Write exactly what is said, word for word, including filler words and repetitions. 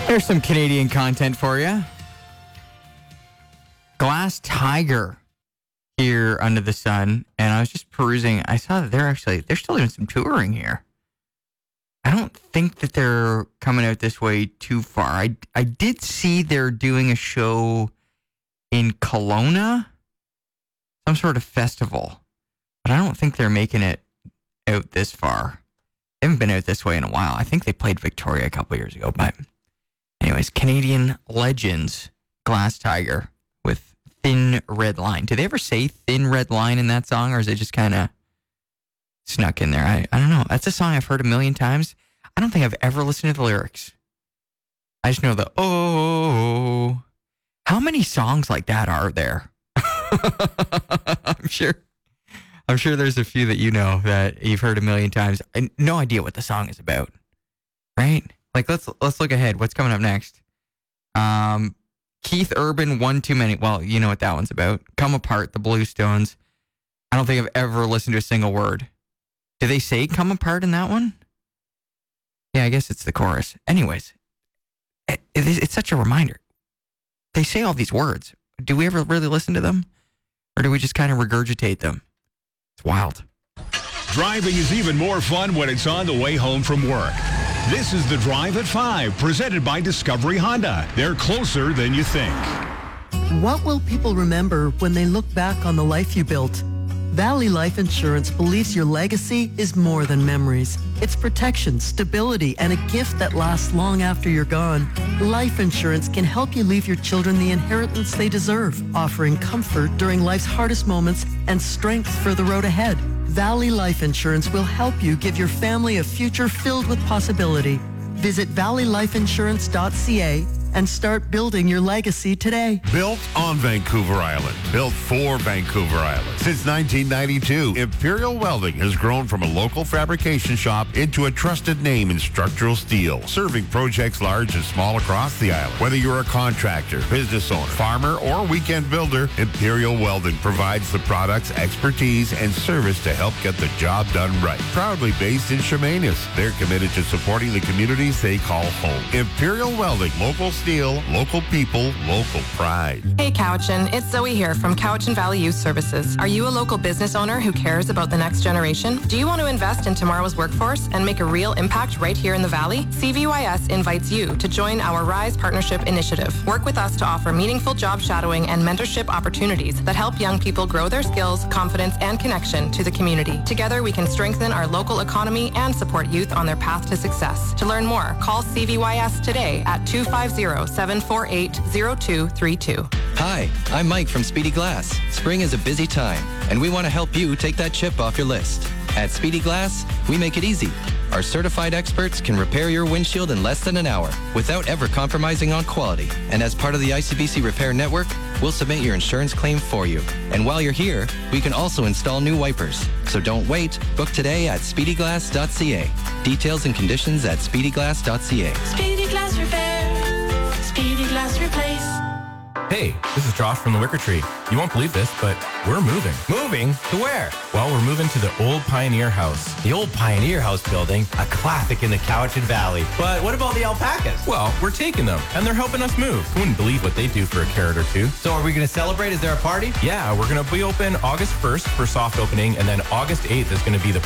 There's some Canadian content for you. Glass Tiger here under the sun, and I was just perusing. I saw that they're actually they're still doing some touring here. I don't think that they're coming out this way too far. I I did see they're doing a show in Kelowna, some sort of festival, but I don't think they're making it out this far. They haven't been out this way in a while. I think they played Victoria a couple years ago, but anyways, Canadian legends, Glass Tiger with Thin Red Line. Did they ever say Thin Red Line in that song, or is it just kind of snuck in there? I, I don't know. That's a song I've heard a million times. I don't think I've ever listened to the lyrics. I just know the, oh. How many songs like that are there? I'm sure. I'm sure there's a few that you know that you've heard a million times. I no idea what the song is about, right? Like, let's let's look ahead. What's coming up next? Um, Keith Urban, One Too Many. Well, you know what that one's about. Come Apart, the Bluestones. I don't think I've ever listened to a single word. Do they say Come Apart in that one? Yeah, I guess it's the chorus. Anyways, it, it, it's such a reminder. They say all these words. Do we ever really listen to them? Or do we just kind of regurgitate them? It's wild. Driving is even more fun when it's on the way home from work. This is The Drive at five, presented by Discovery Honda. They're closer than you think. What will people remember when they look back on the life you built? Valley Life Insurance believes your legacy is more than memories. It's protection, stability, and a gift that lasts long after you're gone. Life insurance can help you leave your children the inheritance they deserve, offering comfort during life's hardest moments and strength for the road ahead. Valley Life Insurance will help you give your family a future filled with possibility. Visit valley life insurance dot c a and start building your legacy today. Built on Vancouver Island. Built for Vancouver Island. Since nineteen ninety-two, Imperial Welding has grown from a local fabrication shop into a trusted name in structural steel, serving projects large and small across the island. Whether you're a contractor, business owner, farmer, or weekend builder, Imperial Welding provides the products, expertise, and service to help get the job done right. Proudly based in Chemainus, they're committed to supporting the communities they call home. Imperial Welding, local steel, local people, local pride. Hey Cowichan, it's Zoe here from Cowichan Valley Youth Services. Are you a local business owner who cares about the next generation? Do you want to invest in tomorrow's workforce and make a real impact right here in the Valley? C V Y S invites you to join our RISE Partnership Initiative. Work with us to offer meaningful job shadowing and mentorship opportunities that help young people grow their skills, confidence, and connection to the community. Together, we can strengthen our local economy and support youth on their path to success. To learn more, call C V Y S today at two five zero, seven four eight, zero two three two. Hi, I'm Mike from Speedy Glass. Spring is a busy time, and we want to help you take that chip off your list. At Speedy Glass, we make it easy. Our certified experts can repair your windshield in less than an hour without ever compromising on quality. And as part of the I C B C Repair Network, we'll submit your insurance claim for you. And while you're here, we can also install new wipers. So don't wait. Book today at speedy glass dot c a. Details and conditions at speedy glass dot c a. Speedy Glass Repair. Speedy Glass Replace. Hey, this is Josh from the Wicker Tree. You won't believe this, but we're moving. Moving? To where? Well, we're moving to the old Pioneer House. The old Pioneer House building, a classic in the Cowichan Valley. But what about the alpacas? Well, we're taking them, and they're helping us move. You wouldn't believe what they do for a carrot or two. So are we going to celebrate? Is there a party? Yeah, we're going to be open August first for soft opening, and then August eighth is going to be the